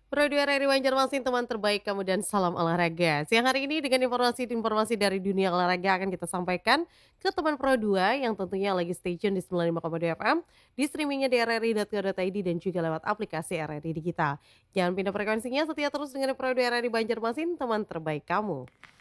Pro 2 RRI Banjarmasin, teman terbaik kamu dan salam olahraga. Siang hari ini dengan informasi dari dunia olahraga akan kita sampaikan ke teman Pro 2 yang tentunya lagi stay tune di 95,2 FM, di streamingnya di rri.co.id dan juga lewat aplikasi RRI Digital. Jangan pindah frekuensinya, setia terus dengan Pro 2 RRI Banjarmasin, teman terbaik kamu.